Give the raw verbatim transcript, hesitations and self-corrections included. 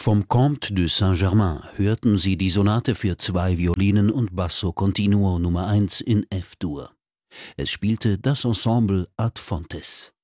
Vom Comte de Saint-Germain hörten Sie die Sonate für zwei Violinen und Basso Continuo Nummer eins in F-Dur. Es spielte das Ensemble Ad Fontes.